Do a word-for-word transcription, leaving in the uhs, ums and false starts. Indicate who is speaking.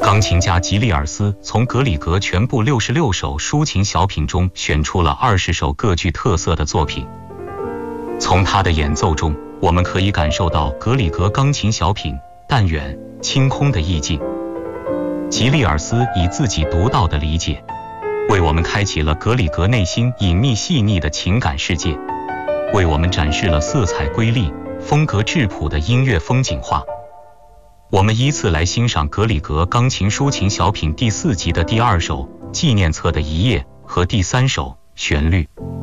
Speaker 1: 钢琴家吉利尔斯从格里格全部六十六首抒情小品中选出了二十首各具特色的作品。从他的演奏中，我们可以感受到格里格钢琴小品淡远、清空的意境。吉利尔斯以自己独到的理解，为我们开启了格里格内心隐秘细腻的情感世界，为我们展示了色彩瑰丽、风格质朴的音乐风景画。我们依次来欣赏格里格钢琴抒情小品第四集的第二首《纪念册的一页》和第三首《旋律》。